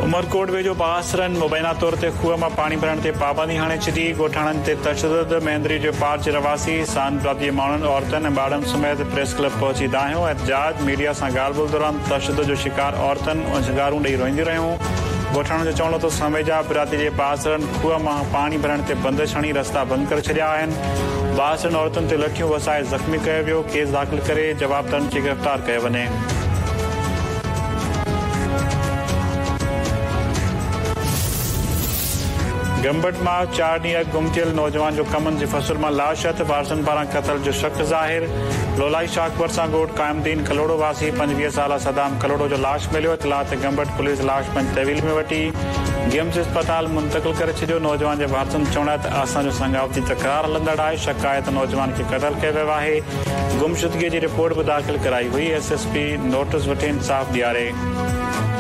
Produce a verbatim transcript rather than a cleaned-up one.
उमरकोट वेझो बासरन मुबैना तौर ते खूह मां पाणी भरण ते पाबंदी हाणे छॾी ॻोठाणनि ते तशदुद मेंदरी जो पार जे रवासी सान प्रांतीय माण्हुनि औरतुनि ऐं ॿारनि समेत प्रेस क्लब पहुची दाहियो एहतजाज मीडिया सां ॻाल्हि ॿोल दौरान तशदुद जो शिकार औरतुनि उजगारूं ॾेई रोईंदियूं रहियूं। ॻोठाणनि जो चवणो त समेजा बिरादरी जे बासरन खूह मां पाणी भरण ते बंदिश हणी रस्ता बंदि करे छॾिया आहिनि। बासरन औरतुनि ते लठियूं वसाए ज़ख़्मी कयो वियो। केस दाख़िल करे जवाबदारनि खे गिरफ़्तार कयो वञे। गंबट मां चार ॾींहं गुम थियल नौजवान जो कमनि जी फसल मां लाश हथ वारसनि पारां क़तल जो शक ज़ाहिर। लोलाई शाखपर सां गॾु क़ाइमदीन कलोड़ो वासी पंजवीह साला सदाम कलोड़ो जो लाश मिलियो। इतला ते गंबट पुलिस लाश पंज तहवील में वठी गिम्स अस्पताल मुंतक़िल करे छॾियो। नौजवान जे वारसनि चवण त असांजो संगावती तकरार हलंदड़ आहे। शक आहे त नौजवान खे क़तल कयो वियो आहे। गुमशुदगीअ जी रिपोर्ट बि दाख़िल कराई हुई। एस एस पी नोटिस वठी इंसाफ़ ॾियारे।